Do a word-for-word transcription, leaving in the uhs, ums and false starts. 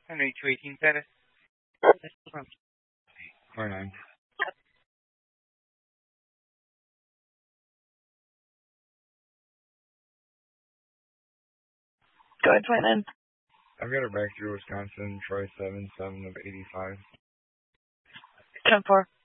Henry two eighteen status. Four nine. Go ahead, twenty-nine. I've got it back through Wisconsin, Troy seven, seven of eighty-five. ten four.